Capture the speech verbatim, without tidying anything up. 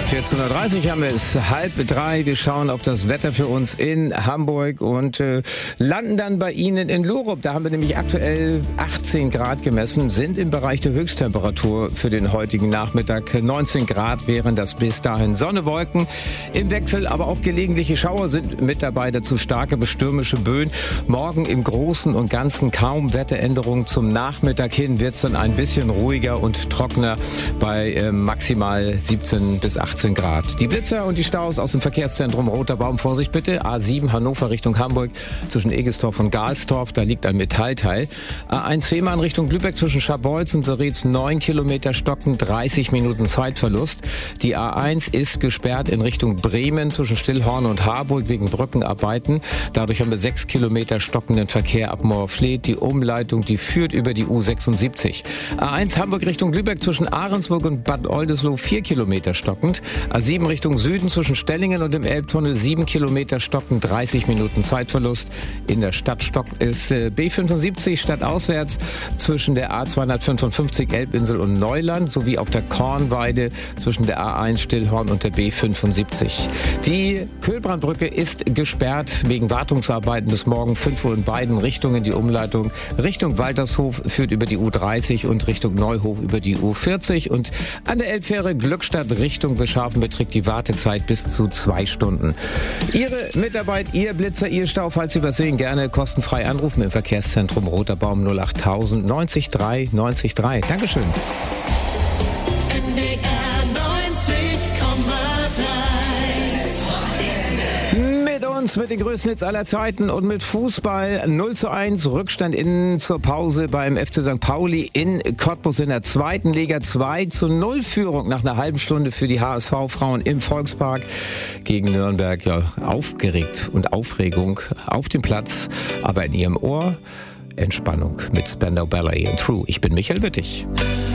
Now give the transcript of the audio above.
vierzehn Uhr dreißig haben wir es, halb drei. Wir schauen auf das Wetter für uns in Hamburg und äh, landen dann bei Ihnen in Lurup. Da haben wir nämlich aktuell achtzehn Grad gemessen, sind im Bereich der Höchsttemperatur für den heutigen Nachmittag. neunzehn Grad wären das bis dahin. Sonne, Wolken im Wechsel, aber auch gelegentliche Schauer sind mit dabei. Dazu starke bis stürmische Böen. Morgen im Großen und Ganzen kaum Wetteränderungen. Zum Nachmittag hin wird es dann ein bisschen ruhiger und trockener bei äh, maximal siebzehn bis achtzehn Grad. Die Blitzer und die Staus aus dem Verkehrszentrum Roter Baum. Vorsicht bitte. A sieben Hannover Richtung Hamburg zwischen Egestorf und Galstorf. Da liegt ein Metallteil. A eins Fehmarn Richtung Lübeck zwischen Scharbeutz und Seretz neun Kilometer stocken, dreißig Minuten Zeitverlust. Die A eins ist gesperrt in Richtung Bremen zwischen Stillhorn und Harburg wegen Brückenarbeiten. Dadurch haben wir sechs Kilometer stockenden Verkehr ab Moorfleet. Die Umleitung, die führt über die U sechsundsiebzig. A eins Hamburg Richtung Lübeck zwischen Ahrensburg und Bad Oldesloe vier Kilometer stockend. A sieben Richtung Süden zwischen Stellingen und dem Elbtunnel sieben Kilometer stockend, dreißig Minuten Zeitverlust. In der Stadt Stock ist äh, B fünfundsiebzig stadtauswärts zwischen der A zweihundertfünfundfünfzig Elbinsel und Neuland sowie auf der Kornweide zwischen der A eins Stillhorn und der B fünfundsiebzig. Die Köhlbrandbrücke ist gesperrt wegen Wartungsarbeiten bis morgen fünf Uhr in beiden Richtungen. Die Umleitung Richtung Waltershof führt über die U dreißig und Richtung Neuhof über die U vierzig. Und an der Elbfähre Glückstadt Richtung Bescharfen beträgt die Wartezeit bis zu zwei Stunden. Ihre Mitarbeit, Ihr Blitzer, Ihr Stau, falls Sie was sehen, gerne kostenfrei anrufen im Verkehrszentrum Roter Baum null acht null null null drei neun drei. Dankeschön. N D R neunzig Komma drei. Mit uns, mit den größten Hits aller Zeiten und mit Fußball null zu eins, Rückstand in zur Pause beim F C Sankt Pauli in Cottbus in der zweiten Liga. zwei zu null Führung nach einer halben Stunde für die H S V-Frauen im Volkspark gegen Nürnberg. Ja, aufgeregt und Aufregung auf dem Platz, aber in ihrem Ohr Entspannung mit Spandau Ballet und True. Ich bin Michael Wittig.